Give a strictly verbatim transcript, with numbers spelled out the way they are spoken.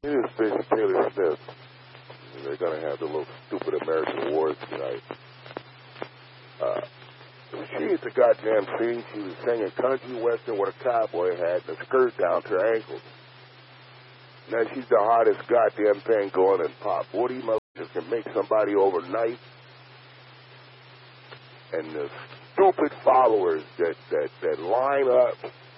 It is Fish Taylor Smith. They're going to have the little stupid American awards tonight. Uh, she at the goddamn scene, she was singing country western with a cowboy hat and a skirt down to her ankles. Now she's the hottest goddamn thing going in pop. What do you motherfuckers can make somebody overnight? And the stupid followers that, that, that line up